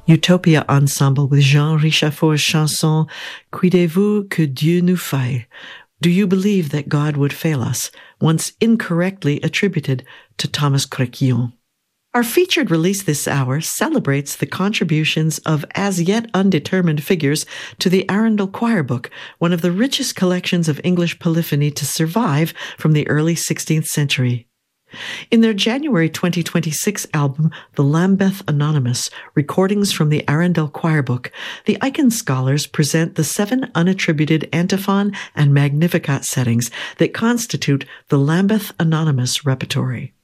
Utopia Ensemble with Jean Richaufort's chanson Croyez-vous que Dieu nous faille? Do you believe that God would fail us? Once incorrectly attributed to Thomas Créquillon. Our featured release this hour celebrates the contributions of as yet undetermined figures to the Arundel Choir Book, one of the richest collections of English polyphony to survive from the early 16th century. In their January 2026 album, The Lambeth Anonymous, Recordings from the Arundel Choir Book, the Icahn Scholars present the 7 unattributed antiphon and magnificat settings that constitute the Lambeth Anonymous repertory.